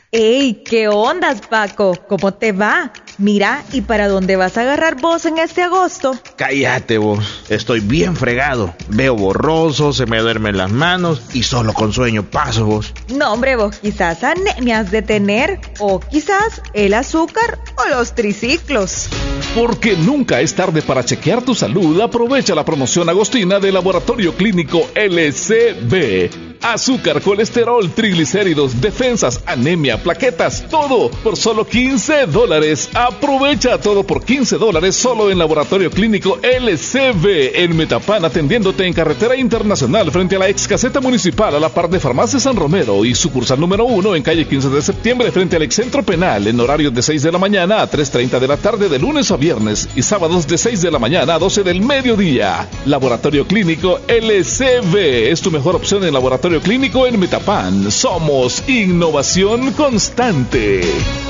¡Ey! ¿Qué ondas, Paco? ¿Cómo te va? Mira, ¿y para dónde vas a agarrar vos en este agosto? Cállate vos, estoy bien fregado. Veo borroso, se me duermen las manos y solo con sueño paso vos. No, hombre, vos quizás anemia has de tener, o quizás el azúcar o los triciclos. Porque nunca es tarde para chequear tu salud, aprovecha la promoción agostina del Laboratorio Clínico LCB. Azúcar, colesterol, triglicéridos, defensas, anemia, plaquetas, todo por solo $15. Aprovecha todo por $15 solo en Laboratorio Clínico LCB en Metapán, atendiéndote en Carretera Internacional frente a la ex caseta municipal a la par de Farmacia San Romero y sucursal número 1 en calle 15 de septiembre frente al ex centro penal en horarios de 6 de la mañana a 3:30 de la tarde de lunes a viernes y sábados de 6 de la mañana a 12 del mediodía. Laboratorio Clínico LCB es tu mejor opción en Laboratorio Clínico en Metapán. Somos innovación constante.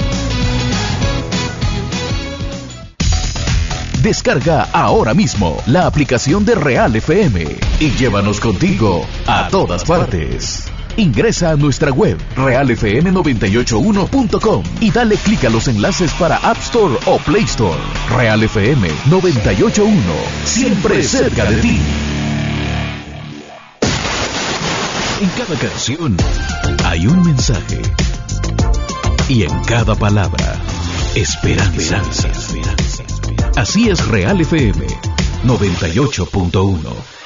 Descarga ahora mismo la aplicación de Real FM y llévanos contigo a todas partes. Ingresa a nuestra web realfm981.com y dale clic a los enlaces para App Store o Play Store. Real FM 981, siempre cerca de ti. En cada canción hay un mensaje y en cada palabra esperanza. Así es Real FM 98.1.